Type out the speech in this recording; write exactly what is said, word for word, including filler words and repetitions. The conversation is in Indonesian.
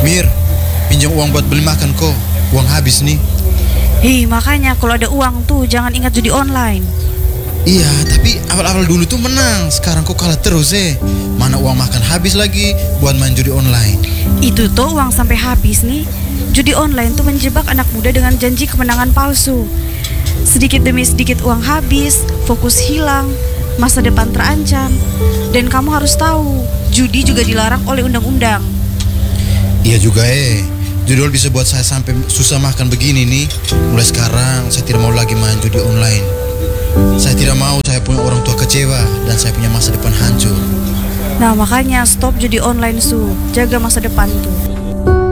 Mir, pinjam uang buat beli makan kok. Uang habis nih. Hei, makanya kalau ada uang tuh jangan ingat judi online. Iya, tapi awal-awal dulu tuh menang. Sekarang kok kalah terus eh. Mana uang makan habis lagi buat main judi online. Itu tuh uang sampai habis nih. Judi online tuh menjebak anak muda dengan janji kemenangan palsu. Sedikit demi sedikit uang habis, fokus hilang, masa depan terancam. Dan kamu harus tahu, judi juga dilarang oleh undang-undang. Iya juga eh. Judul bisa buat saya sampai susah makan begini nih. Mulai sekarang saya tidak mau lagi main judi online. Saya tidak mau saya punya orang tua kecewa dan saya punya masa depan hancur. Nah makanya stop judi online Su, jaga masa depan tuh.